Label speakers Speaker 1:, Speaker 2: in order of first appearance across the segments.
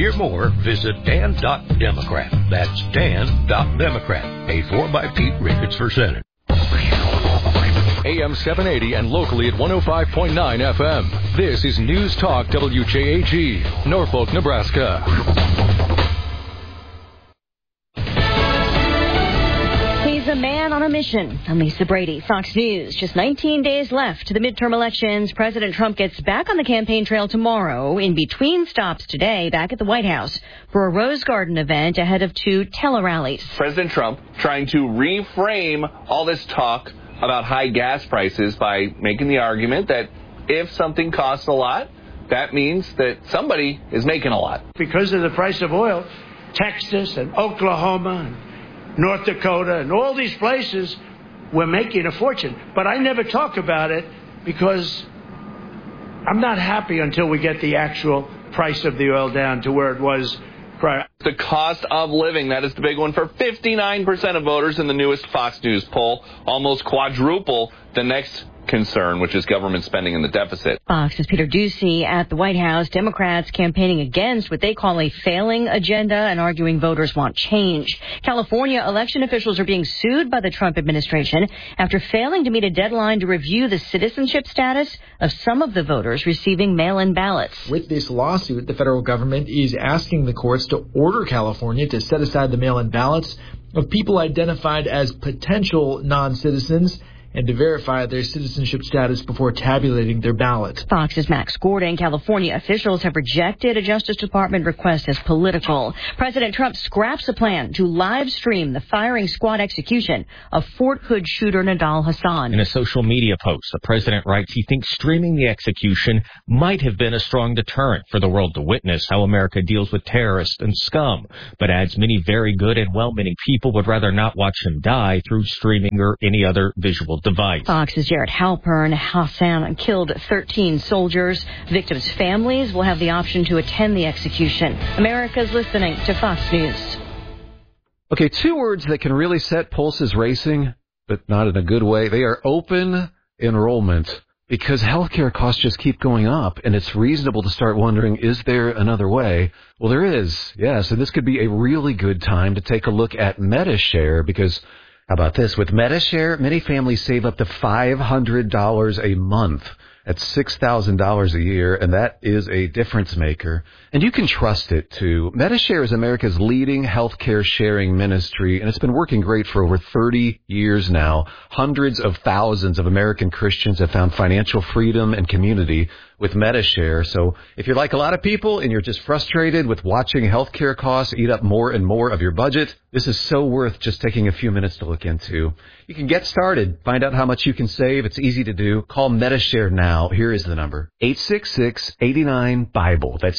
Speaker 1: hear more, visit Dan.Democrat. That's Dan.Democrat. Paid for by Pete Ricketts for Senate.
Speaker 2: AM 780 and locally at 105.9 FM. This is News Talk WJAG, Norfolk, Nebraska.
Speaker 3: He's a man on a mission. I'm Lisa Brady, Fox News. Just 19 days left to the midterm elections. President Trump gets back on the campaign trail tomorrow, in between stops today back at the White House for a Rose Garden event ahead of 2 tele-rallies.
Speaker 4: President Trump trying to reframe all this talk about high gas prices by making the argument that if something costs a lot, that means that somebody is making a lot.
Speaker 5: Because of the price of oil, Texas and Oklahoma and North Dakota and all these places, we're making a fortune. But I never talk about it because I'm not happy until we get the actual price of the oil down to where it was prior.
Speaker 4: The cost of living, that is the big one for 59% of voters in the newest Fox News poll, almost quadruple the next concern, which is government spending and the deficit.
Speaker 3: Fox's Peter Doocy at the White House. Democrats campaigning against what they call a failing agenda and arguing voters want change. California election officials are being sued by the Trump administration after failing to meet a deadline to review the citizenship status of some of the voters receiving mail-in ballots.
Speaker 6: With this lawsuit, the federal government is asking the courts to order California to set aside the mail-in ballots of people identified as potential non-citizens and to verify their citizenship status before tabulating their ballots.
Speaker 3: Fox's Max Gordon. California officials have rejected a Justice Department request as political. President Trump scraps a plan to live stream the firing squad execution of Fort Hood shooter Nidal Hasan.
Speaker 7: In a social media post, the president writes he thinks streaming the execution might have been a strong deterrent for the world to witness how America deals with terrorists and scum, but adds many very good and well-meaning people would rather not watch him die through streaming or any other visual device.
Speaker 3: Fox's Jared Halpern. Hassan killed 13 soldiers. Victims' families will have the option to attend the execution. America's listening to Fox News.
Speaker 8: Okay, 2 words that can really set pulses racing, but not in a good way. They are open enrollment, because healthcare costs just keep going up, and it's reasonable to start wondering, is there another way? Well, there is, yes, and this could be a really good time to take a look at Medi-Share, because how about this? With Medi-Share, many families save up to $500 a month. That's $6,000 a year, and that is a difference maker. And you can trust it, too. Medi-Share is America's leading healthcare sharing ministry, and it's been working great for over 30 years now. Hundreds of thousands of American Christians have found financial freedom and community with Medi-Share. So if you're like a lot of people and you're just frustrated with watching healthcare costs eat up more and more of your budget, this is so worth just taking a few minutes to look into. You can get started. Find out how much you can save. It's easy to do. Call Medi-Share now. Here is the number. 866-89-BIBLE. That's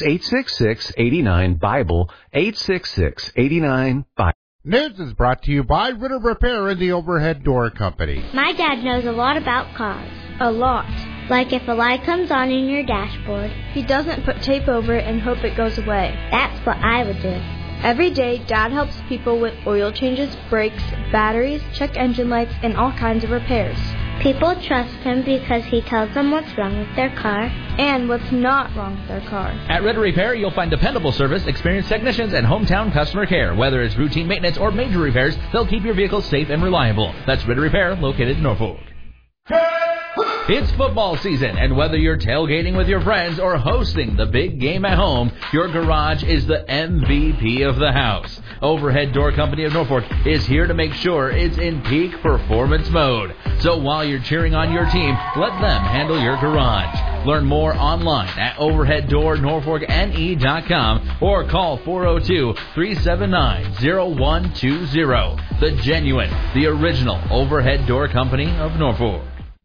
Speaker 8: 866-89-BIBLE. 866-89-BIBLE.
Speaker 9: News is brought to you by Ritter Repair and the Overhead Door Company.
Speaker 10: My dad knows a lot about cars. A lot. Like if a light comes on in your dashboard,
Speaker 11: he doesn't put tape over it and hope it goes away.
Speaker 10: That's what I would do.
Speaker 11: Every day, Dad helps people with oil changes, brakes, batteries, check engine lights, and all kinds of repairs.
Speaker 10: People trust him because he tells them what's wrong with their car
Speaker 11: and what's not wrong with their car.
Speaker 12: At Ritter Repair, you'll find dependable service, experienced technicians, and hometown customer care. Whether it's routine maintenance or major repairs, they'll keep your vehicle safe and reliable. That's Ritter Repair, located in Norfolk. It's football season, and whether you're tailgating with your friends or hosting the big game at home, your garage is the MVP of the house. Overhead Door Company of Norfolk is here to make sure it's in peak performance mode. So while you're cheering on your team, let them handle your garage. Learn more online at overheaddoornorfolkne.com or call 402-379-0120. The genuine, the original Overhead Door Company of Norfolk.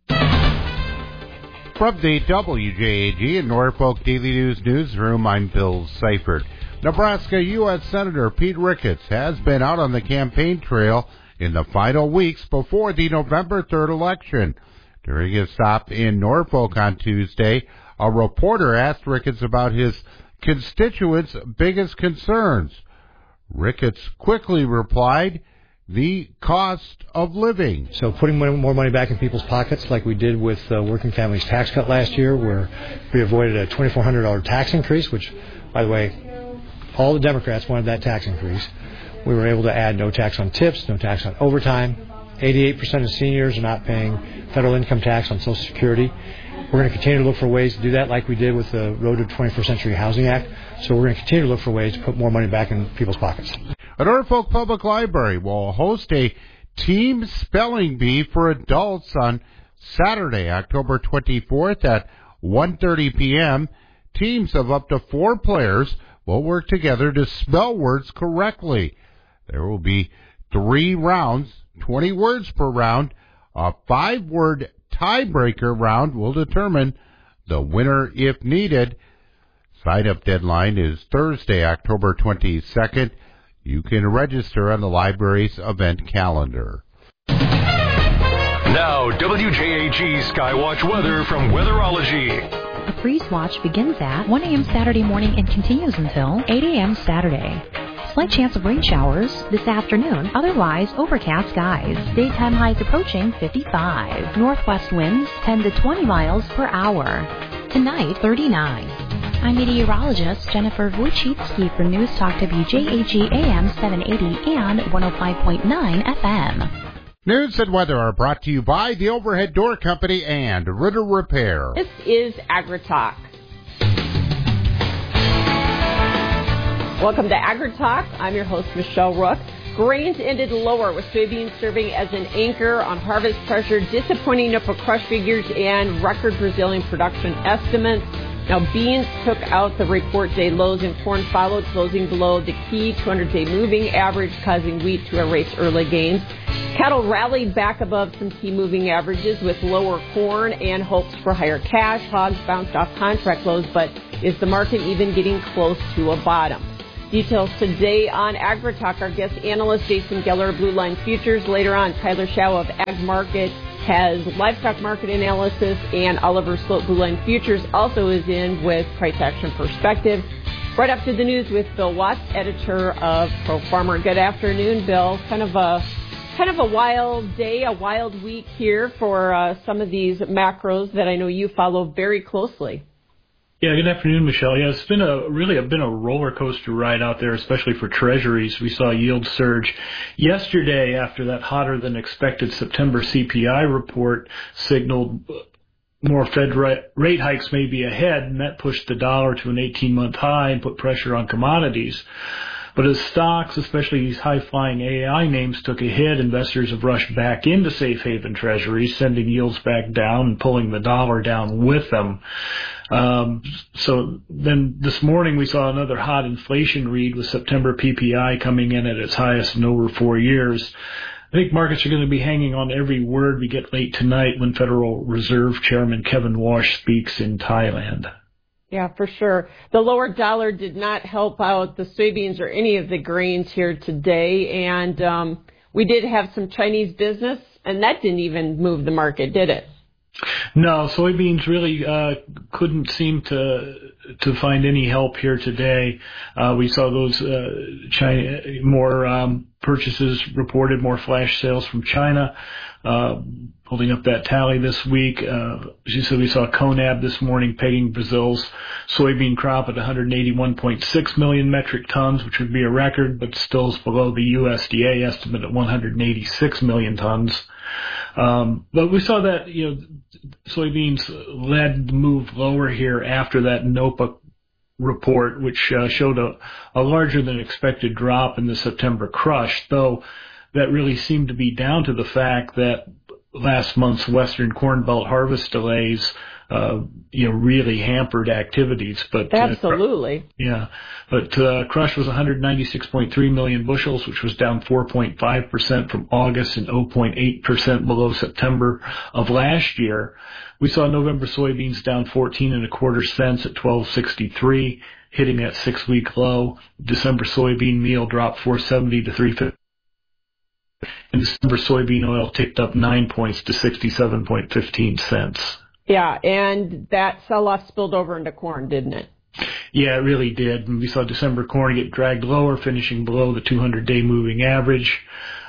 Speaker 9: From the WJAG and Norfolk Daily News newsroom, I'm Bill Seifert. Nebraska U.S. Senator Pete Ricketts has been out on the campaign trail in the final weeks before the November 3rd election. During his stop in Norfolk on Tuesday, a reporter asked Ricketts about his constituents' biggest concerns. Ricketts quickly replied, the cost of living.
Speaker 13: So putting more money back in people's pockets like we did with Working Families Tax Cut last year, where we avoided a $2,400 tax increase, which, by the way, all the Democrats wanted that tax increase. We were able to add no tax on tips, no tax on overtime. 88% of seniors are not paying federal income tax on Social Security. We're going to continue to look for ways to do that like we did with the Road to 21st Century Housing Act. So we're going to continue to look for ways to put more money back in people's pockets.
Speaker 9: The Norfolk Public Library will host a team spelling bee for adults on Saturday, October 24th at 1:30 p.m. Teams of up to 4 players will work together to spell words correctly. There will be 3 rounds, 20 words per round. A 5-word tiebreaker round will determine the winner if needed. Sign-up deadline is Thursday, October 22nd. You can register on the library's event calendar.
Speaker 2: Now, WJAG Skywatch weather from Weatherology.
Speaker 14: The freeze watch begins at 1 a.m. Saturday morning and continues until 8 a.m. Saturday. Slight chance of rain showers this afternoon. Otherwise, overcast skies. Daytime highs approaching 55. Northwest winds 10 to 20 miles per hour. Tonight, 39. I'm meteorologist Jennifer Wojcicki for News Talk WJAG AM 780 and 105.9 FM.
Speaker 9: News and weather are brought to you by the Overhead Door Company and Ritter Repair.
Speaker 15: This is AgriTalk. Welcome to AgriTalk. I'm your host, Michelle Rook. Grains ended lower with soybeans serving as an anchor on harvest pressure, disappointing NOPA crush figures and record Brazilian production estimates. Now, beans took out the report day lows and corn followed, closing below the key 200-day moving average, causing wheat to erase early gains. Cattle rallied back above some key moving averages with lower corn and hopes for higher cash. Hogs bounced off contract lows, but is the market even getting close to a bottom? Details today on AgriTalk. Our guest analyst Jason Geller, Blue Line Futures. Later on, Tyler Schau of Ag Market has livestock market analysis, and Oliver Sloat, Blue Line Futures, also is in with price action perspective. Right after the news with Bill Watts, editor of Pro Farmer. Good afternoon, Bill. Kind of a wild day, a wild week here for some of these macros that I know you follow very closely.
Speaker 16: Yeah, good afternoon, Michelle. Yeah, it's been a roller coaster ride out there, especially for treasuries. We saw yield surge yesterday after that hotter than expected September CPI report signaled more Fed rate hikes may be ahead, and that pushed the dollar to an 18-month high and put pressure on commodities. But as stocks, especially these high-flying AI names, took a hit, investors have rushed back into safe haven treasuries, sending yields back down and pulling the dollar down with them. So then this morning we saw another hot inflation read with September PPI coming in at its highest in over 4 years. I think markets are going to be hanging on every word we get late tonight when Federal Reserve Chairman Kevin Walsh speaks in Thailand.
Speaker 15: Yeah, for sure. The lower dollar did not help out the soybeans or any of the grains here today. And we did have some Chinese business, and that didn't even move the market, did it?
Speaker 16: No, soybeans really couldn't seem to find any help here today. We saw those China more purchases reported, more flash sales from China. Holding up that tally this week, she said we saw CONAB this morning pegging Brazil's soybean crop at 181.6 million metric tons, which would be a record, but still is below the USDA estimate at 186 million tons. But we saw that, soybeans led the move lower here after that NOPA report, which showed a larger than expected drop in the September crush, though that really seemed to be down to the fact that last month's Western Corn Belt harvest delays, really hampered activities. But
Speaker 15: absolutely,
Speaker 16: crush was 196.3 million bushels, which was down 4.5% from August and 0.8% below September of last year. We saw November soybeans down 14.25 cents at 12.63, hitting that 6-week low. December soybean meal dropped 4.70 to 3.50. And December soybean oil ticked up 9 points to 67.15 cents.
Speaker 15: Yeah, and that sell-off spilled over into corn, didn't it?
Speaker 16: Yeah, it really did. And we saw December corn get dragged lower, finishing below the 200-day moving average.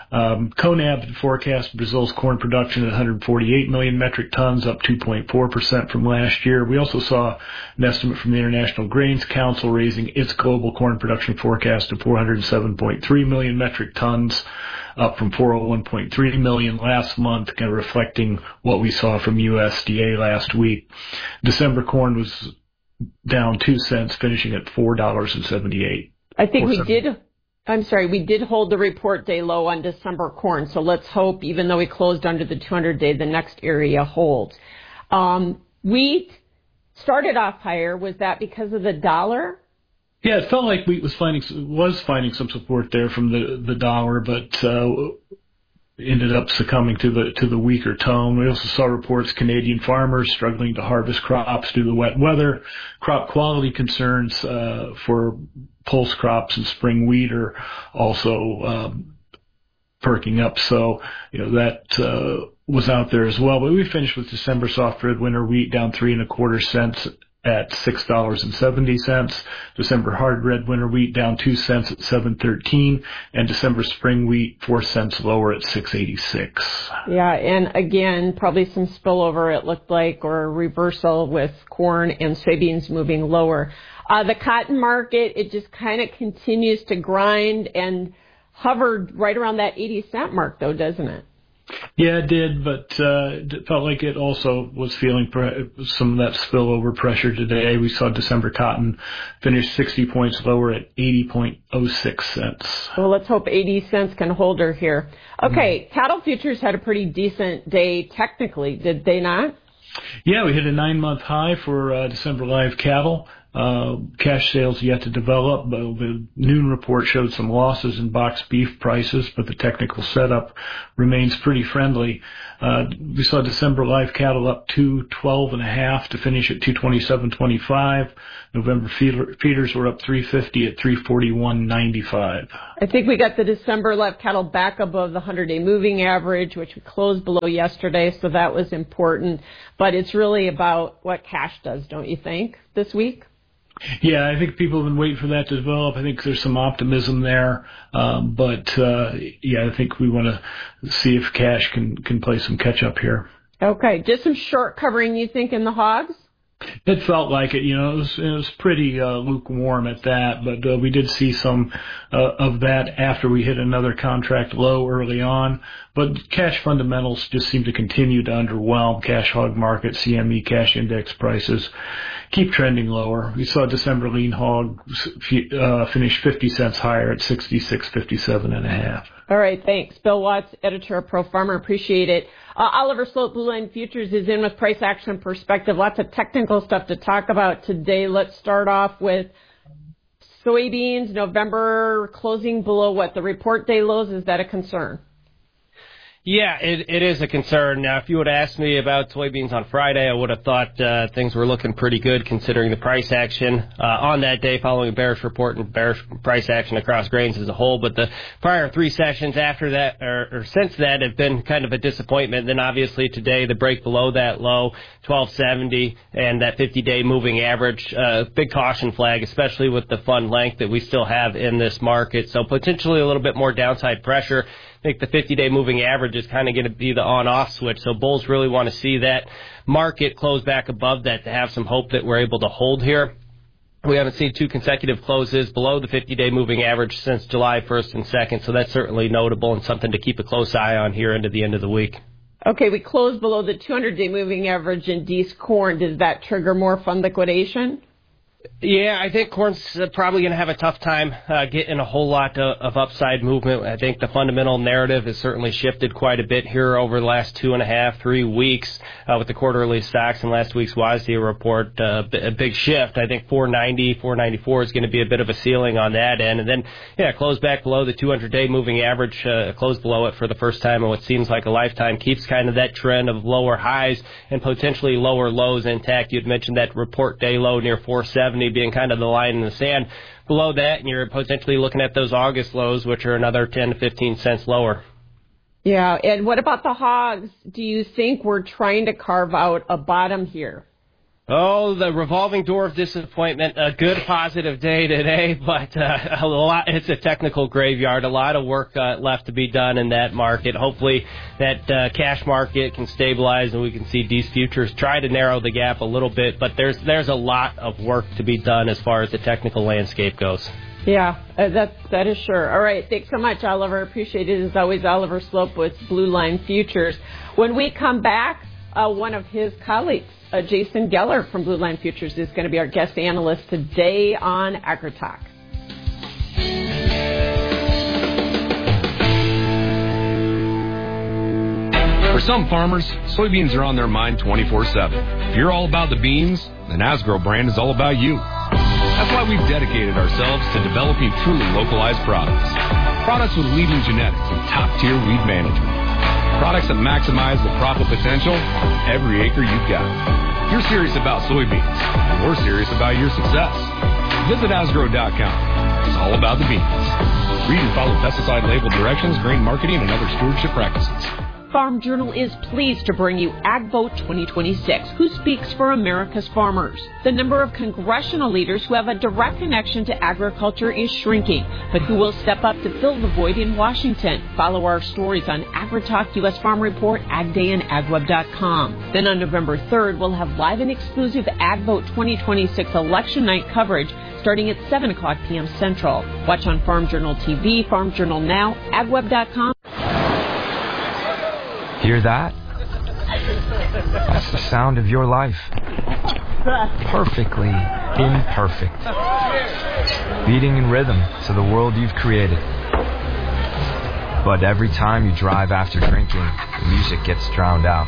Speaker 16: CONAB forecast Brazil's corn production at 148 million metric tons, up 2.4% from last year. We also saw an estimate from the International Grains Council raising its global corn production forecast to 407.3 million metric tons, up from 401.3 million last month, kind of reflecting what we saw from USDA last week. December corn was down 2 cents, finishing at $4.78.
Speaker 15: I think we did hold the report day low on December corn, so let's hope, even though we closed under the 200-day, the next area holds. Wheat started off higher. Was that because of the dollar?
Speaker 16: Yeah, it felt like wheat was finding some support there from the dollar, but ended up succumbing to the weaker tone. We also saw reports Canadian farmers struggling to harvest crops due to the wet weather. Crop quality concerns for pulse crops and spring wheat are also perking up. So, that was out there as well. But we finished with December soft red winter wheat down 3.25 cents at $6.70. December hard red winter wheat down 2 cents at $7.13, and December spring wheat 4 cents lower at $6.86.
Speaker 15: Yeah, and again, probably some spillover, it looked like, or a reversal with corn and soybeans moving lower. The cotton market, it just kind of continues to grind and hovered right around that 80-cent mark, though, doesn't it?
Speaker 16: Yeah, it did, but it felt like it also was feeling some of that spillover pressure today. We saw December cotton finish 60 points lower at 80.06 cents.
Speaker 15: Well, let's hope 80 cents can hold her here. Okay, cattle futures had a pretty decent day technically, did they not?
Speaker 16: Yeah, we hit a 9-month high for December live cattle. Cash sales yet to develop. The noon report showed some losses in boxed beef prices, but the technical setup remains pretty friendly. We saw December live cattle up 212.5 to finish at 227.25. November feeders were up 350 at 341.95.
Speaker 15: I think we got the December live cattle back above the 100-day moving average, which we closed below yesterday, so that was important. But it's really about what cash does, don't you think, this week?
Speaker 16: Yeah, I think people have been waiting for that to develop. I think there's some optimism there. But I think we want to see if cash can play some catch up here.
Speaker 15: Okay, just some short covering, you think, in the hogs?
Speaker 16: It felt like it. It was pretty lukewarm at that, but we did see some of that after we hit another contract low early on. But cash fundamentals just seem to continue to underwhelm. Cash hog market, CME cash index prices keep trending lower. We saw December lean hog finish 50 cents higher at 66.57.5.
Speaker 15: All right, thanks. Bill Watts, editor of Pro Farmer. Appreciate it. Oliver Sloat, Blue Line Futures, is in with price action perspective. Lots of technical stuff to talk about today. Let's start off with soybeans. November closing below what? The report day lows. Is that a concern?
Speaker 17: Yeah, it is a concern. Now, if you would have asked me about soybeans on Friday, I would have thought things were looking pretty good considering the price action on that day following a bearish report and bearish price action across grains as a whole. But the prior 3 sessions after that or since that have been kind of a disappointment. Then obviously today the break below that low, 1270, and that 50-day moving average, big caution flag, especially with the fund length that we still have in this market. So potentially a little bit more downside pressure. I think the 50-day moving average is kind of going to be the on-off switch. So bulls really want to see that market close back above that to have some hope that we're able to hold here. We haven't seen 2 consecutive closes below the 50-day moving average since July 1st and 2nd. So that's certainly notable and something to keep a close eye on here into the end of the week.
Speaker 15: Okay, we closed below the 200-day moving average in D's corn. Does that trigger more fund liquidation?
Speaker 17: Yeah, I think corn's probably going to have a tough time getting a whole lot of upside movement. I think the fundamental narrative has certainly shifted quite a bit here over the last 2.5, 3 weeks with the quarterly stocks and last week's WASDE report. A big shift. I think 490, 494 is going to be a bit of a ceiling on that end. And then, close back below the 200-day moving average, close below it for the first time in what seems like a lifetime, keeps kind of that trend of lower highs and potentially lower lows intact. You'd mentioned that report day low near 470 being kind of the line in the sand. Below that, and you're potentially looking at those August lows, which are another 10 to 15 cents lower.
Speaker 15: Yeah, and what about the hogs? Do you think we're trying to carve out a bottom here?
Speaker 17: Oh, the revolving door of disappointment. A good positive day today, but it's a technical graveyard. A lot of work left to be done in that market. Hopefully that cash market can stabilize and we can see these futures try to narrow the gap a little bit, but there's a lot of work to be done as far as the technical landscape goes.
Speaker 15: Yeah, that is sure. All right, thanks so much, Oliver. Appreciate it. As always, Oliver Slope with Blue Line Futures. When we come back, one of his colleagues, Jason Geller from Blue Line Futures, is going to be our guest analyst today on AgriTalk.
Speaker 18: For some farmers, soybeans are on their mind 24/7. If you're all about the beans, then Asgrow brand is all about you. That's why we've dedicated ourselves to developing truly localized products. Products with leading genetics and top-tier weed management. Products that maximize the profit potential of every acre you've got. If you're serious about soybeans, and we're serious about your success. Visit Asgrow.com. It's all about the beans. Read and follow pesticide label directions, grain marketing, and other stewardship practices.
Speaker 15: Farm Journal is pleased to bring you AgVote 2026, Who Speaks for America's Farmers. The number of congressional leaders who have a direct connection to agriculture is shrinking, but who will step up to fill the void in Washington? Follow our stories on AgriTalk, U.S. Farm Report, Ag Day, and AgWeb.com. Then on November 3rd, we'll have live and exclusive AgVote 2026 election night coverage starting at 7 o'clock p.m. Central. Watch on Farm Journal TV, Farm Journal Now, AgWeb.com.
Speaker 19: Hear that? That's the sound of your life. Perfectly imperfect. Beating in rhythm to the world you've created. But every time you drive after drinking, the music gets drowned out.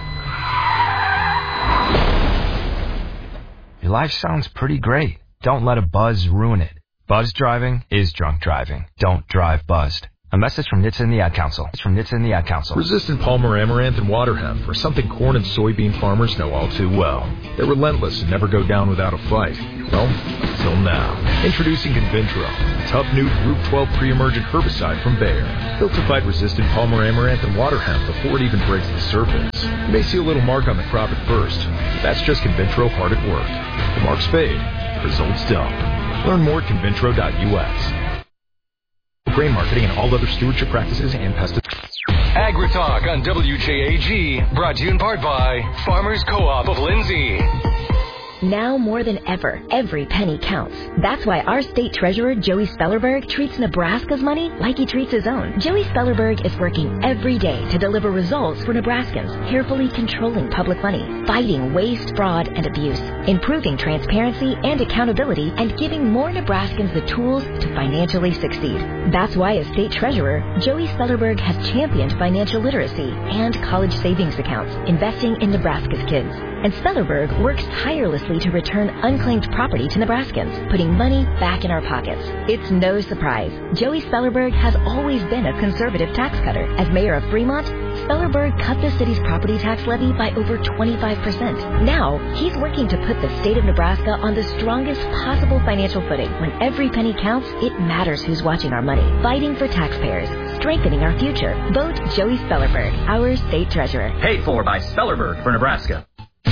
Speaker 19: Your life sounds pretty great. Don't let a buzz ruin it. Buzz driving is drunk driving. Don't drive buzzed. A message from NHTSA and the Ad Council.
Speaker 20: Resistant Palmer Amaranth and water hemp are something corn and soybean farmers know all too well. They're relentless and never go down without a fight. Well, until now. Introducing Convintro, a tough new Group 12 pre-emergent herbicide from Bayer. Built to fight resistant Palmer Amaranth and water hemp before it even breaks the surface. You may see a little mark on the crop at first. That's just Convintro hard at work. The marks fade, the results don't. Learn more at convintro.us. Grain marketing and all other stewardship practices and pesticides.
Speaker 2: AgriTalk on WJAG, brought to you in part by Farmers Co-op of Lindsay.
Speaker 21: Now more than ever, every penny counts. That's why our state treasurer, Joey Spellerberg, treats Nebraska's money like he treats his own. Joey Spellerberg is working every day to deliver results for Nebraskans, carefully controlling public money, fighting waste, fraud, and abuse, improving transparency and accountability, and giving more Nebraskans the tools to financially succeed. That's why as state treasurer, Joey Spellerberg has championed financial literacy and college savings accounts, investing in Nebraska's kids. And Spellerberg works tirelessly to return unclaimed property to Nebraskans, putting money back in our pockets. It's no surprise. Joey Spellerberg has always been a conservative tax cutter. As mayor of Fremont, Spellerberg cut the city's property tax levy by over 25%. Now, he's working to put the state of Nebraska on the strongest possible financial footing. When every penny counts, it matters who's watching our money. Fighting for taxpayers, strengthening our future. Vote Joey Spellerberg, our state treasurer.
Speaker 22: Paid for by Spellerberg for Nebraska.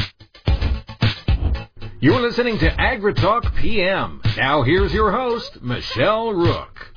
Speaker 23: You're listening to AgriTalk PM. Now here's your host, Michelle Rook.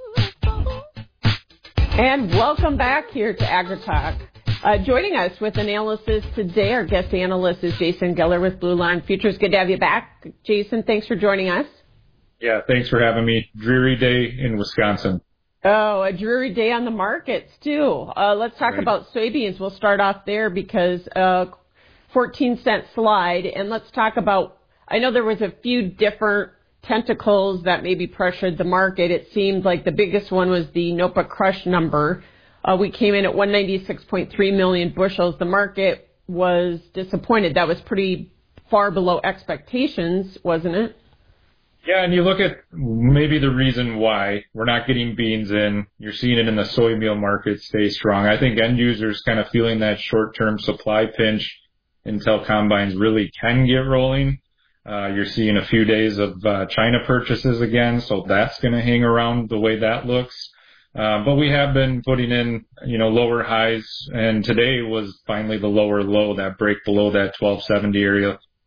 Speaker 15: And welcome back here to AgriTalk. Joining us with analysis today, our guest analyst is Jason Geller with Blue Line Futures. Good to have you back. Jason, thanks for joining us.
Speaker 24: Yeah, thanks for having me. Dreary day in Wisconsin.
Speaker 15: Oh, a dreary day on the markets, too. Let's talk about soybeans. We'll start off there because 14-cent slide. And let's talk about, I know there was a few different tentacles that maybe pressured the market. It seemed like the biggest one was the NOPA crush number. We came in at 196.3 million bushels. The market was disappointed. That was pretty far below expectations, wasn't it?
Speaker 24: Yeah, and you look at maybe the reason why we're not getting beans in. You're seeing it in the soy meal market stay strong. I think end users kind of feeling that short-term supply pinch until combines really can get rolling. You're seeing a few days of China purchases again, so that's going to hang around the way that looks. But we have been putting in, lower highs, and today was finally the lower low, that break below that 1270 area.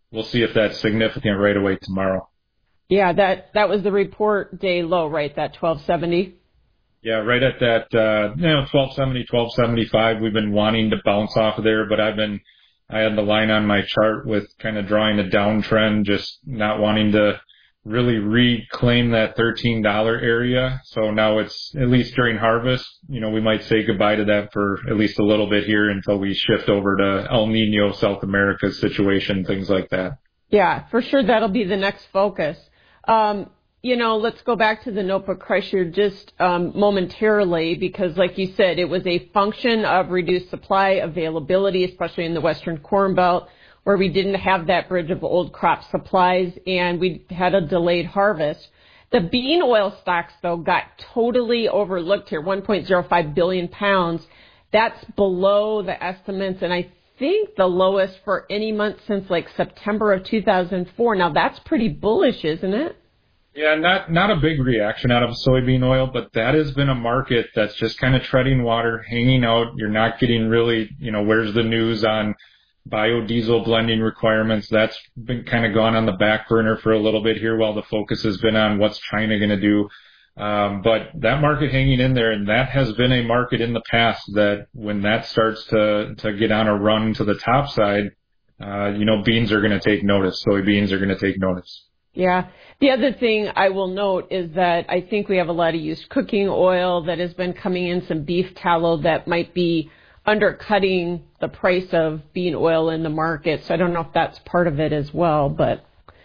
Speaker 24: we'll see if that's significant right away tomorrow.
Speaker 15: Yeah, that was the report day low, right? That 1270.
Speaker 24: Yeah, right at that 1270, 1275. We've been wanting to bounce off of there, but I had the line on my chart with kind of drawing a downtrend, just not wanting to really reclaim that $13 area. So now it's, at least during harvest, we might say goodbye to that for at least a little bit here until we shift over to El Nino, South America's situation, things like that.
Speaker 15: Yeah, for sure. That'll be the next focus. Let's go back to the notebook crush here just momentarily, because like you said, it was a function of reduced supply availability, especially in the Western Corn Belt, where we didn't have that bridge of old crop supplies and we had a delayed harvest. The bean oil stocks, though, got totally overlooked here, 1.05 billion pounds. That's below the estimates, and I think the lowest for any month since like September of 2004. Now, that's pretty bullish, isn't it?
Speaker 24: Yeah, not a big reaction out of soybean oil, but that has been a market that's just kind of treading water, hanging out. You're not getting really, where's the news on biodiesel blending requirements? That's been kind of gone on the back burner for a little bit here while the focus has been on what's China going to do. But that market hanging in there, and that has been a market in the past that when that starts to get on a run to the top side, beans are going to take notice. Soybeans are going to take notice.
Speaker 15: Yeah. The other thing I will note is that I think we have a lot of used cooking oil that has been coming in, some beef tallow that might be undercutting the price of bean oil in the market. So I don't know if that's part of it as well. But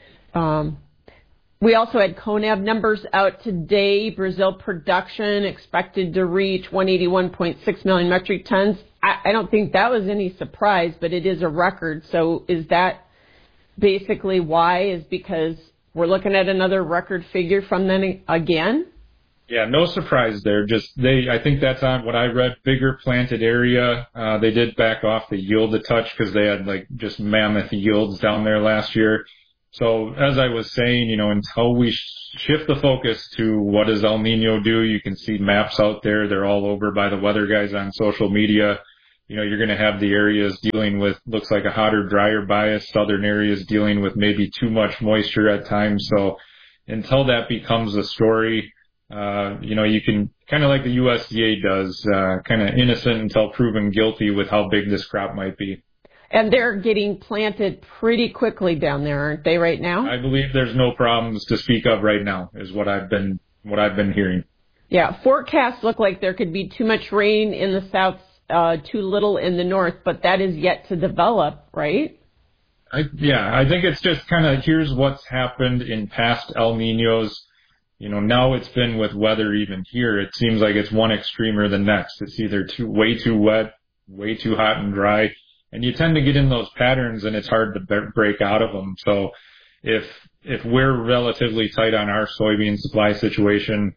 Speaker 15: we also had CONAB numbers out today. Brazil production expected to reach 181.6 million metric tons. I don't think that was any surprise, but it is a record. So is that basically why? Is because we're looking at another record figure from them again?
Speaker 24: Yeah, no surprise there. I think that's on what I read, bigger planted area. They did back off the yield a touch because they had just mammoth yields down there last year. So as I was saying, until we shift the focus to what does El Nino do, you can see maps out there. They're all over by the weather guys on social media. You're going to have the areas dealing with, looks like a hotter, drier bias, southern areas dealing with maybe too much moisture at times. So until that becomes a story, you can kind of like the USDA does, kind of innocent until proven guilty with how big this crop might be.
Speaker 15: And they're getting planted pretty quickly down there, aren't they, right now?
Speaker 24: I believe there's no problems to speak of right now, is what I've been hearing.
Speaker 15: Yeah, forecasts look like there could be too much rain in the south, too little in the north, but that is yet to develop, right?
Speaker 24: I think it's just kind of, here's what's happened in past El Ninos. Now it's been with weather even here. It seems like it's one extreme or the next. It's either way too wet, way too hot and dry. And you tend to get in those patterns and it's hard to break out of them. So if we're relatively tight on our soybean supply situation,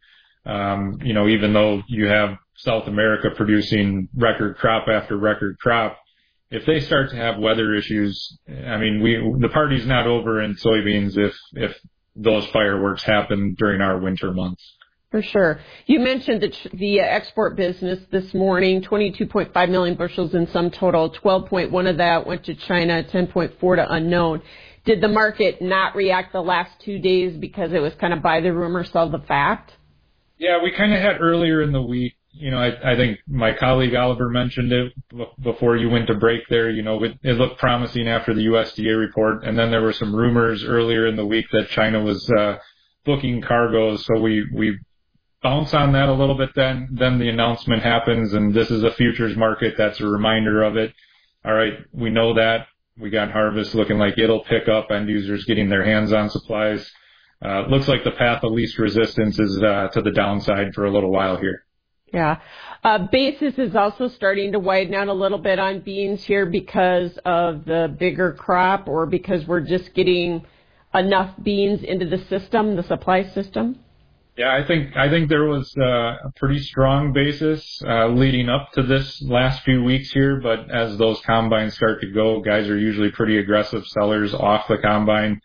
Speaker 24: even though you have South America producing record crop after record crop, if they start to have weather issues, the party's not over in soybeans if those fireworks happen during our winter months.
Speaker 15: For sure. You mentioned the export business this morning, 22.5 million bushels in sum total, 12.1 of that went to China, 10.4 to unknown. Did the market not react the last 2 days because it was kind of buy the rumor, sell the fact?
Speaker 24: Yeah, we kind of had earlier in the week. I think my colleague Oliver mentioned it before you went to break there. It looked promising after the USDA report. And then there were some rumors earlier in the week that China was booking cargoes. So we bounce on that a little bit then the announcement happens, and this is a futures market. That's a reminder of it. All right, we know that. We got harvest looking like it'll pick up, end users getting their hands on supplies. Looks like the path of least resistance is to the downside for a little while here.
Speaker 15: Yeah. Basis is also starting to widen out a little bit on beans here because of the bigger crop, or because we're just getting enough beans into the system, the supply system?
Speaker 24: Yeah, I think there was a pretty strong basis leading up to this last few weeks here, but as those combines start to go, guys are usually pretty aggressive sellers off the combine.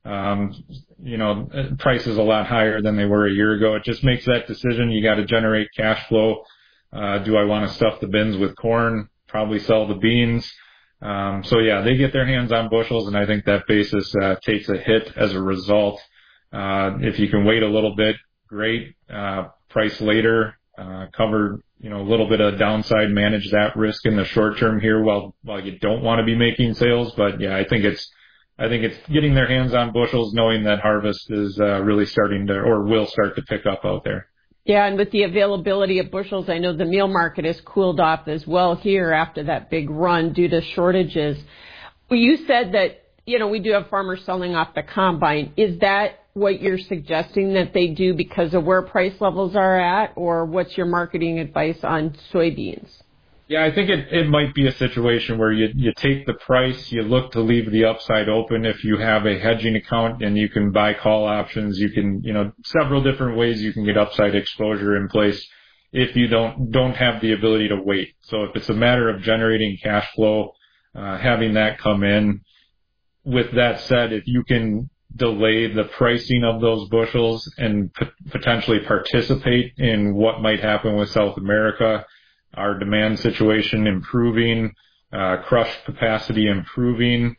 Speaker 24: Price is a lot higher than they were a year ago. It just makes that decision. You got to generate cash flow. Do I want to stuff the bins with corn? Probably sell the beans. So yeah, they get their hands on bushels, and I think that basis takes a hit as a result. If you can wait a little bit, great. Price later, cover, a little bit of downside, manage that risk in the short term here while you don't want to be making sales. But yeah, I think it's getting their hands on bushels, knowing that harvest is really starting to, or will start to pick up out there.
Speaker 15: Yeah, and with the availability of bushels, I know the meal market has cooled off as well here after that big run due to shortages. Well, you said that, we do have farmers selling off the combine. Is that what you're suggesting that they do because of where price levels are at, or what's your marketing advice on soybeans?
Speaker 24: Yeah, I think it might be a situation where you take the price, you look to leave the upside open if you have a hedging account, and you can buy call options. You can, several different ways you can get upside exposure in place if you don't have the ability to wait. So if it's a matter of generating cash flow, having that come in. With that said, if you can delay the pricing of those bushels and potentially participate in what might happen with South America, our demand situation improving, crush capacity improving.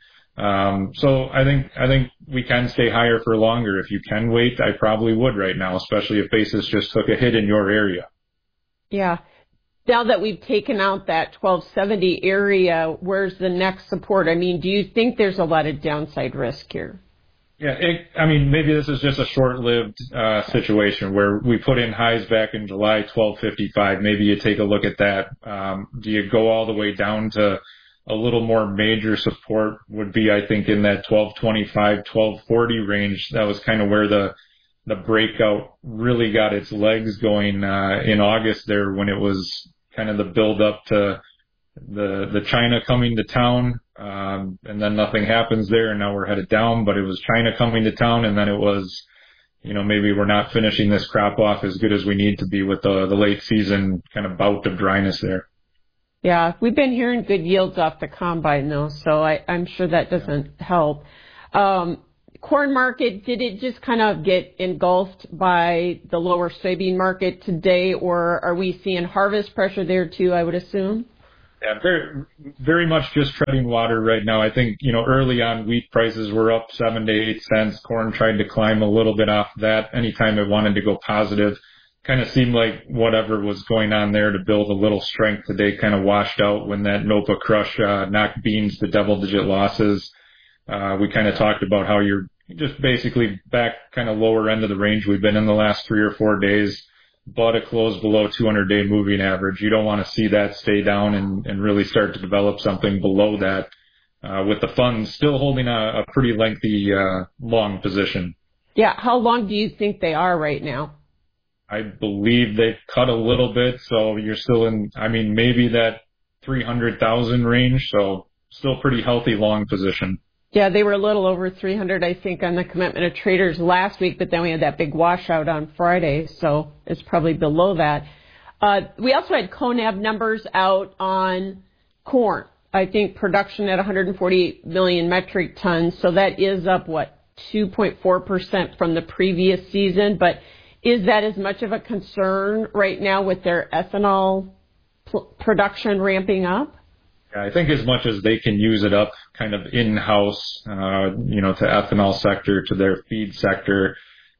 Speaker 24: So I think we can stay higher for longer. If you can wait, I probably would right now, especially if basis just took a hit in your area.
Speaker 15: Yeah. Now that we've taken out that 1270 area, where's the next support? I mean, do you think there's a lot of downside risk here?
Speaker 24: Yeah, maybe this is just a short-lived situation where we put in highs back in July, 1255. Maybe you take a look at that. Do you go all the way down to a little more major support would be, I think, in that 1225, 1240 range. That was kind of where the breakout really got its legs going in August there, when it was kind of the build up to the China coming to town, and then nothing happens there, and now we're headed down. But it was China coming to town, and then it was, maybe we're not finishing this crop off as good as we need to be with the late season kind of bout of dryness there.
Speaker 15: Yeah, we've been hearing good yields off the combine though, so I'm sure that doesn't help. Corn market, did it just kind of get engulfed by the lower soybean market today, or are we seeing harvest pressure there too, I would assume?
Speaker 24: Yeah, very, very much just treading water right now. I think, early on wheat prices were up 7 to 8 cents. Corn tried to climb a little bit off that. Anytime it wanted to go positive, kind of seemed like whatever was going on there to build a little strength today kind of washed out when that NOPA crush knocked beans to double-digit losses. We kind of talked about how you're just basically back kind of lower end of the range we've been in the last 3 or 4 days, but a close below 200-day moving average. You don't want to see that stay down and really start to develop something below that, with the funds still holding a pretty lengthy long position.
Speaker 15: Yeah, how long do you think they are right now?
Speaker 24: I believe they've cut a little bit, so you're still in, maybe that 300,000 range, so still pretty healthy long position.
Speaker 15: Yeah, they were a little over 300, I think, on the commitment of traders last week, but then we had that big washout on Friday, so it's probably below that. We also had CONAB numbers out on corn. I think production at 148 million metric tons, so that is up, 2.4% from the previous season, but is that as much of a concern right now with their ethanol production ramping up?
Speaker 24: I think as much as they can use it up kind of in-house, to ethanol sector, to their feed sector,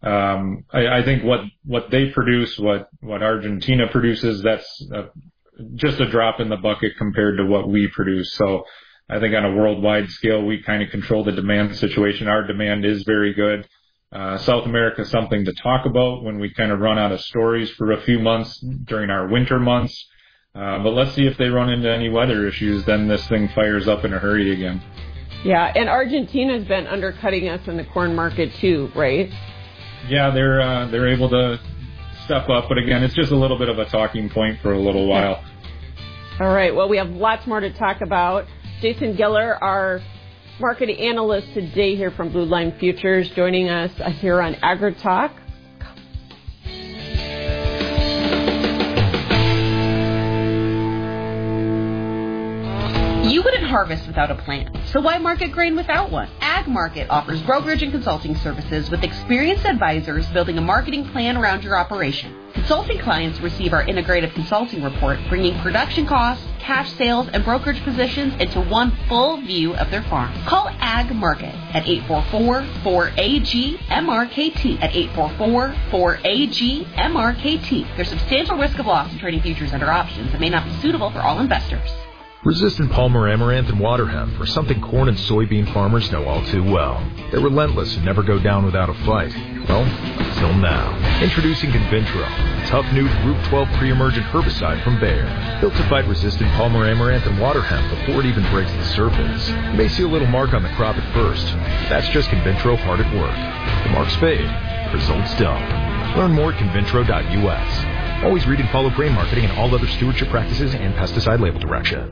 Speaker 24: I think what they produce, what Argentina produces, that's just a drop in the bucket compared to what we produce. So I think on a worldwide scale, we kind of control the demand situation. Our demand is very good. South America is something to talk about when we kind of run out of stories for a few months during our winter months. But let's see if they run into any weather issues, then this thing fires up in a hurry again.
Speaker 15: Yeah, and Argentina's been undercutting us in the corn market too, right?
Speaker 24: Yeah, they're able to step up, but again, it's just a little bit of a talking point for a little while.
Speaker 15: All right, well, we have lots more to talk about. Jason Giller, our market analyst today here from Blue Line Futures, joining us here on AgriTalk.
Speaker 1: You wouldn't harvest without a plan, so why market grain without one? Ag Market offers brokerage and consulting services with experienced advisors building a marketing plan around your operation. Consulting clients receive our integrated consulting report, bringing production costs, cash sales, and brokerage positions into one full view of their farm. Call Ag Market at 844-4AG-MRKT at 844-4AG-MRKT. There's substantial risk of loss in trading futures under options that may not be suitable for all investors.
Speaker 20: Resistant Palmer Amaranth and water hemp are something corn and soybean farmers know all too well. They're relentless and never go down without a fight. Well, until now. Introducing Convintro, a tough new Group 12 pre-emergent herbicide from Bayer. Built to fight resistant Palmer Amaranth and water hemp before it even breaks the surface. You may see a little mark on the crop at first. That's just Convintro hard at work. The marks fade, results don't. Learn more at convintro.us. Always read and follow grain marketing and all other stewardship practices and pesticide label directions.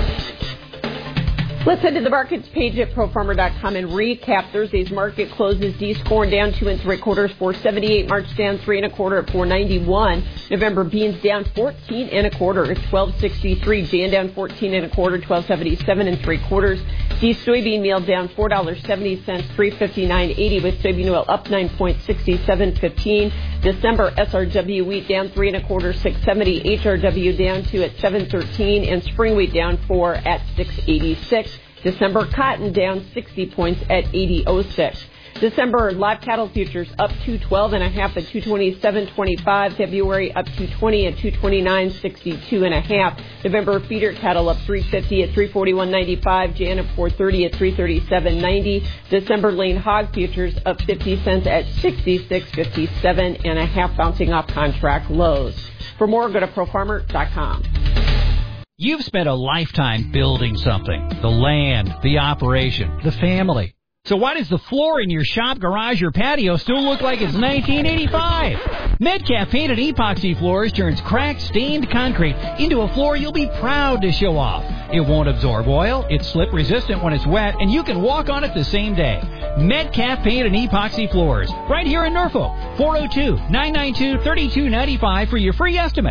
Speaker 15: Let's head to the markets page at profarmer.com and recap Thursday's market closes. D's corn down 2 3/4, 478. March down 3 1/4 at 491. November beans down 14 1/4 at 1263. Jan down 14 1/4, 1277 3/4. D's soybean meal down $4.70, 359.80, with soybean oil up 9.6715. December SRW wheat down 3 1/4, 670. HRW down 2 at 713, and spring wheat down 4 at 686. December cotton down 60 points at 80.06. December live cattle futures up 212.5 at 227.25. February up 220 at 229.62.5. November feeder cattle up 350 at 341.95. Jan up 430 at 337.90. December lean hog futures up 50 cents at 66.57.5, bouncing off contract lows. For more, go to profarmer.com.
Speaker 4: You've spent a lifetime building something. The land, the operation, the family. So why does the floor in your shop, garage, or patio still look like it's 1985? Metcalf Painted Epoxy Floors turns cracked, stained concrete into a floor you'll be proud to show off. It won't absorb oil, it's slip resistant when it's wet, and you can walk on it the same day. Metcalf Painted Epoxy Floors, right here in Norfolk. 402-992-3295 for your free estimate.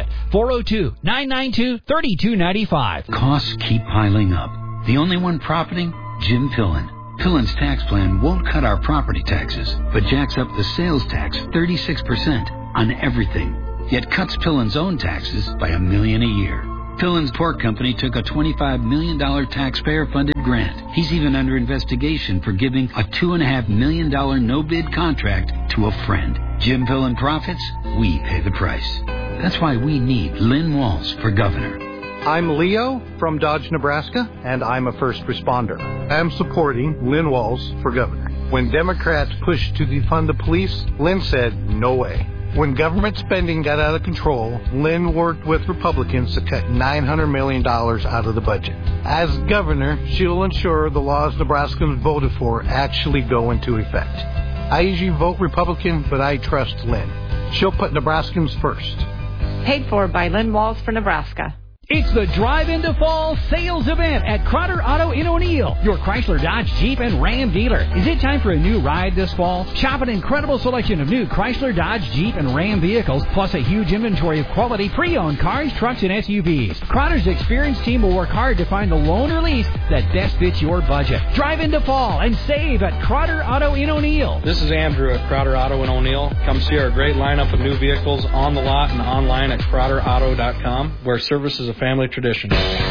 Speaker 4: 402-992-3295.
Speaker 5: Costs keep piling up. The only one profiting? Jim Pillen. Pillen's tax plan won't cut our property taxes, but jacks up the sales tax 36% on everything, yet cuts Pillen's own taxes by $1 million a year. Pillen's Pork Company took a $25 million taxpayer-funded grant. He's even under investigation for giving a $2.5 million no-bid contract to a friend. Jim Pillen profits, we pay the price. That's why we need Lynn Walls for governor.
Speaker 6: I'm Leo from Dodge, Nebraska, and I'm a first responder. I'm supporting Lynn Walls for governor. When Democrats pushed to defund the police, Lynn said, no way. When government spending got out of control, Lynn worked with Republicans to cut $900 million out of the budget. As governor, she'll ensure the laws Nebraskans voted for actually go into effect. I usually vote Republican, but I trust Lynn. She'll put Nebraskans first.
Speaker 7: Paid for by Lynn Walls for Nebraska.
Speaker 4: It's the Drive into Fall sales event at Crowder Auto in O'Neill, your Chrysler, Dodge, Jeep, and Ram dealer. Is it time for a new ride this fall? Shop an incredible selection of new Chrysler, Dodge, Jeep, and Ram vehicles, plus a huge inventory of quality pre-owned cars, trucks, and SUVs. Crowder's experienced team will work hard to find the loan or lease that best fits your budget. Drive into fall and save at Crowder Auto in O'Neill.
Speaker 25: This is Andrew at Crowder Auto in O'Neill. Come see our great lineup of new vehicles on the lot and online at CrowderAuto.com, where service is a family tradition.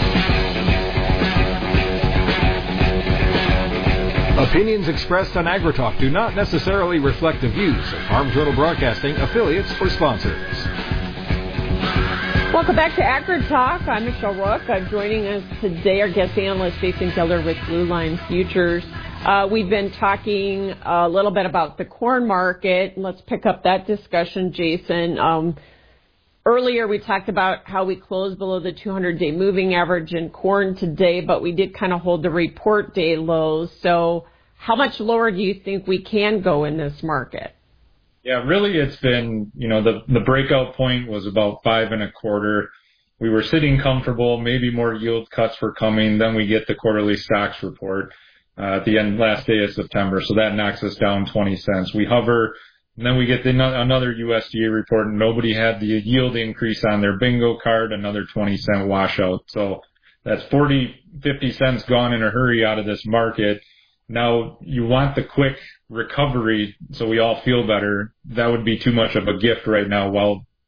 Speaker 26: Opinions expressed on AgriTalk do not necessarily reflect the views of Farm Journal Broadcasting, affiliates, or sponsors.
Speaker 15: Welcome back to AgriTalk. I'm Michelle Rook. Joining us today, our guest analyst, Jason Geller with Blue Line Futures. We've been talking a little bit about the corn market. Let's pick up that discussion, Jason. Earlier, we talked about how we closed below the 200-day moving average in corn today, but we did kind of hold the report day lows. So how much lower do you think we can go in this market?
Speaker 24: Yeah, really it's been, the breakout point was about 5 1/4. We were sitting comfortable, maybe more yield cuts were coming. Then we get the quarterly stocks report at the last day of September. So that knocks us down 20 cents. We hover. And then we get another USDA report, and nobody had the yield increase on their bingo card, another 20-cent washout. So that's 50 cents gone in a hurry out of this market. Now, you want the quick recovery so we all feel better. That would be too much of a gift right now while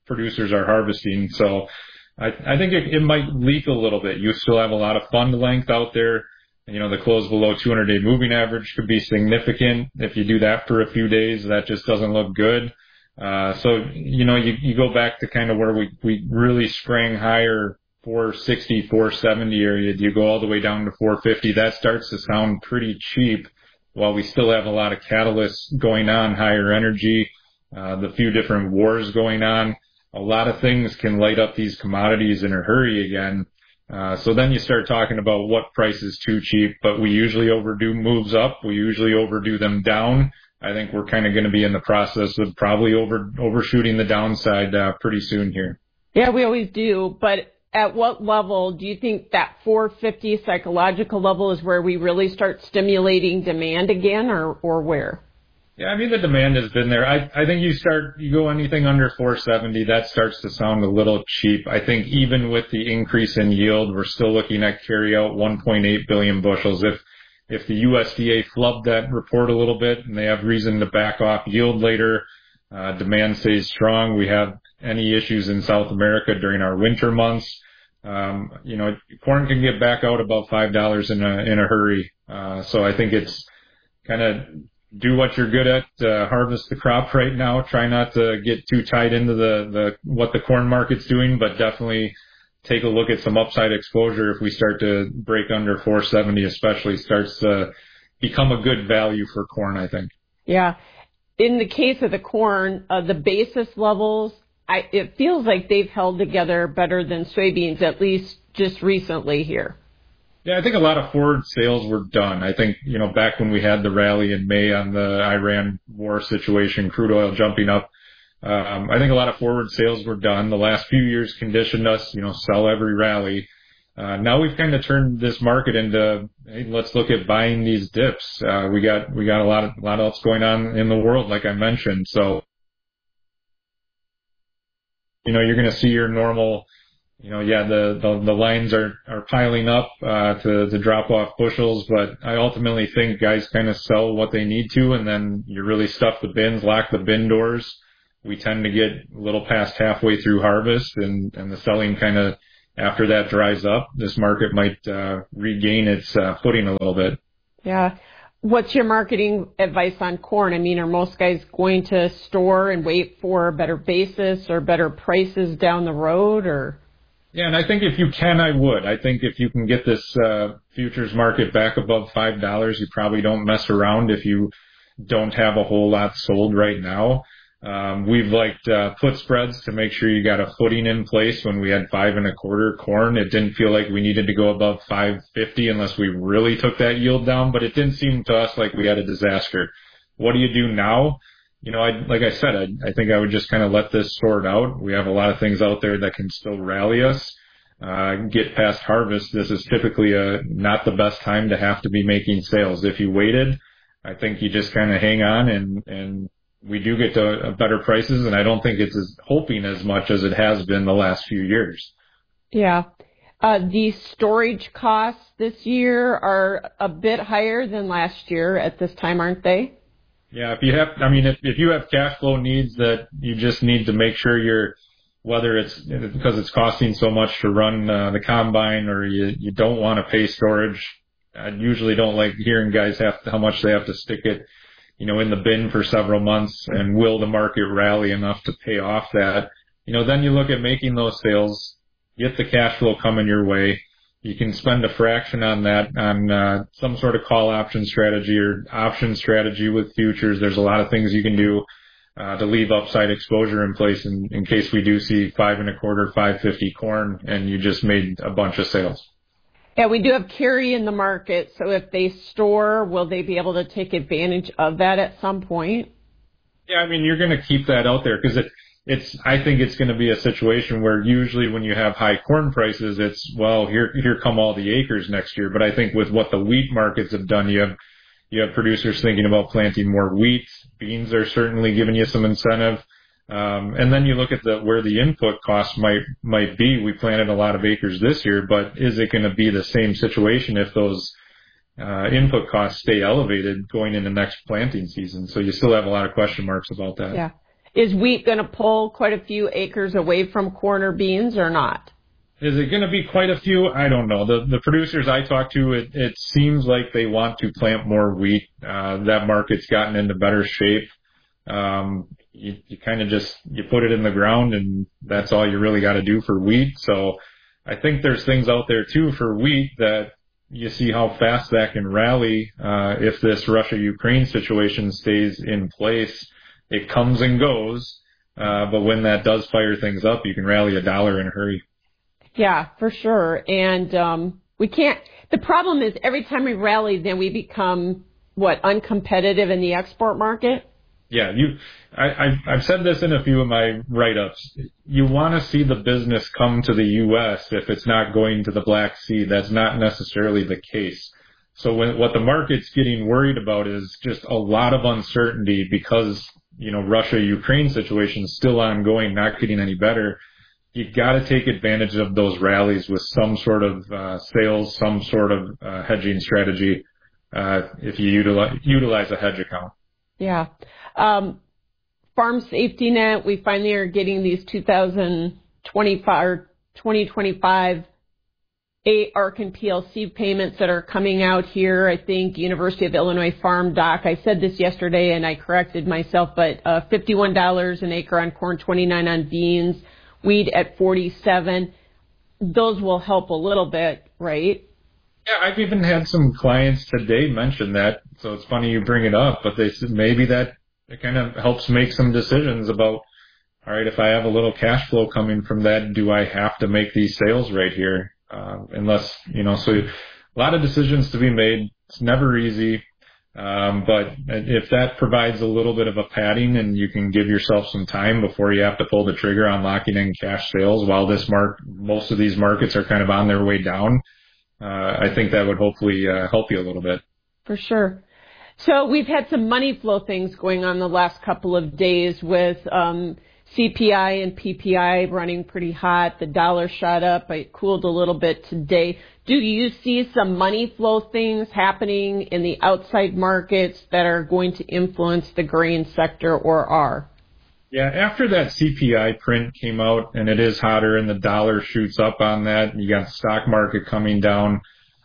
Speaker 24: producers are harvesting. So I think it might leak a little bit. You still have a lot of fund length out there. The close below 200-day moving average could be significant. If you do that for a few days, that just doesn't look good. So you go back to kind of where we really sprang higher, 460, 470 area. You go all the way down to 450. That starts to sound pretty cheap while we still have a lot of catalysts going on, higher energy, the few different wars going on. A lot of things can light up these commodities in a hurry again. So then you start talking about what price is too cheap, but we usually overdo moves up. We usually overdo them down. I think we're kind of going to be in the process of probably overshooting the downside pretty soon here.
Speaker 15: Yeah, we always do. But at what level do you think that 450 psychological level is where we really start stimulating demand again, or where?
Speaker 24: Yeah, I mean, the demand has been there. I think you go anything under 470, that starts to sound a little cheap. I think even with the increase in yield, we're still looking at carry out 1.8 billion bushels. If the USDA flubbed that report a little bit and they have reason to back off yield later, demand stays strong. We have any issues in South America during our winter months. Corn can get back out about $5 in a hurry. So I think it's kind of do what you're good at, harvest the crop right now. Try not to get too tied into the what the corn market's doing, but definitely take a look at some upside exposure if we start to break under 470, especially starts to become a good value for corn, I think.
Speaker 15: Yeah. In the case of the corn, the basis levels, it feels like they've held together better than soybeans, at least just recently here.
Speaker 24: Yeah, I think a lot of forward sales were done. I think, back when we had the rally in May on the Iran war situation, crude oil jumping up, I think a lot of forward sales were done. The last few years conditioned us, sell every rally. Now we've kind of turned this market into, hey, let's look at buying these dips. We got a lot else going on in the world, like I mentioned. So, you're going to see your normal, the lines are piling up, to drop off bushels, but I ultimately think guys kind of sell what they need to, and then you really stuff the bins, lock the bin doors. We tend to get a little past halfway through harvest, and the selling kind of, after that dries up, this market might regain its footing a little bit.
Speaker 15: Yeah. What's your marketing advice on corn? I mean, are most guys going to store and wait for a better basis or better prices down the road, or?
Speaker 24: Yeah, and I think if you can, I would. I think if you can get this futures market back above $5, you probably don't mess around if you don't have a whole lot sold right now. We've put spreads to make sure you got a footing in place. When we had 5.25 corn, it didn't feel like we needed to go above 550 unless we really took that yield down, but it didn't seem to us like we had a disaster. What do you do now? Like I said, I think I would just kind of let this sort out. We have a lot of things out there that can still rally us. Get past harvest. This is typically not the best time to have to be making sales. If you waited, I think you just kind of hang on, and we do get to better prices, and I don't think it's hoping as much as it has been the last few years.
Speaker 15: Yeah. The storage costs this year are a bit higher than last year at this time, aren't they?
Speaker 24: Yeah, if you have cash flow needs that you just need to make sure whether it's because it's costing so much to run the combine, or you don't want to pay storage. I usually don't like hearing guys how much they have to stick it, in the bin for several months, and will the market rally enough to pay off that? Then you look at making those sales, get the cash flow coming your way. You can spend a fraction on that on some sort of call option strategy or option strategy with futures. There's a lot of things you can do to leave upside exposure in place in case we do see 5.25, 550 corn, and you just made a bunch of sales.
Speaker 15: Yeah, we do have carry in the market, so if they store, will they be able to take advantage of that at some point?
Speaker 24: Yeah, you're going to keep that out there because I think it's going to be a situation where usually when you have high corn prices, it's, here come all the acres next year. But I think with what the wheat markets have done, you have producers thinking about planting more wheat. Beans are certainly giving you some incentive. And then you look at where the input costs might be. We planted a lot of acres this year, but is it going to be the same situation if those input costs stay elevated going into next planting season? So you still have a lot of question marks about that.
Speaker 15: Yeah. Is wheat going to pull quite a few acres away from corn or beans or not?
Speaker 24: Is it going to be quite a few? I don't know. The producers I talk to, it seems like they want to plant more wheat. That market's gotten into better shape. You kind of you put it in the ground, and that's all you really got to do for wheat. So I think there's things out there too for wheat that you see how fast that can rally if this Russia-Ukraine situation stays in place. It comes and goes, but when that does fire things up, you can rally $1 in a hurry.
Speaker 15: Yeah, for sure. And we can't. The problem is every time we rally, then we become uncompetitive in the export market.
Speaker 24: Yeah, I've said this in a few of my write-ups. You want to see the business come to the U.S. if it's not going to the Black Sea. That's not necessarily the case. So what the market's getting worried about is just a lot of uncertainty because, Russia-Ukraine situation is still ongoing, not getting any better. You got to take advantage of those rallies with some sort of sales, some sort of hedging strategy if you utilize a hedge account.
Speaker 15: Yeah. Farm safety net, we finally are getting these 2025 or 2025 ARC and PLC payments that are coming out here. I think University of Illinois Farm Doc, I said this yesterday and I corrected myself, but $51 an acre on corn, $29 on beans, wheat at $47. Those will help a little bit, right?
Speaker 24: Yeah, I've even had some clients today mention that, so it's funny you bring it up, but they said maybe that it kind of helps make some decisions about, all right, if I have a little cash flow coming from that, do I have to make these sales right here? So a lot of decisions to be made. It's never easy, but if that provides a little bit of a padding and you can give yourself some time before you have to pull the trigger on locking in cash sales while most of these markets are kind of on their way down, I think that would hopefully help you a little bit.
Speaker 15: For sure. So we've had some money flow things going on the last couple of days with CPI and PPI running pretty hot. The dollar shot up. It cooled a little bit today. Do you see some money flow things happening in the outside markets that are going to influence the grain sector or are?
Speaker 24: Yeah, after that CPI print came out and it is hotter and the dollar shoots up on that, and you got the stock market coming down,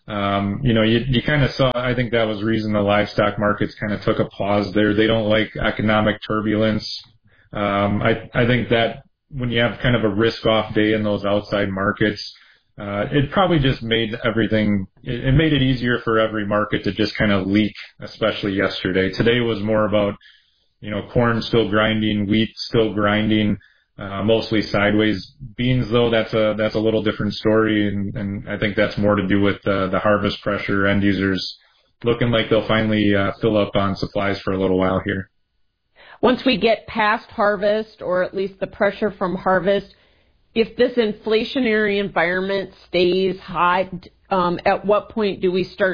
Speaker 24: you kind of saw, I think that was the reason the livestock markets kind of took a pause there. They don't like economic turbulence. I think that when you have kind of a risk-off day in those outside markets, it probably just made it made it easier for every market to just kind of leak, especially yesterday. Today was more about, corn still grinding, wheat still grinding, mostly sideways. Beans, though, that's a little different story, and I think that's more to do with the harvest pressure. End users looking like they'll finally fill up on supplies for a little while here.
Speaker 15: Once we get past harvest, or at least the pressure from harvest, if this inflationary environment stays high, at what point do we start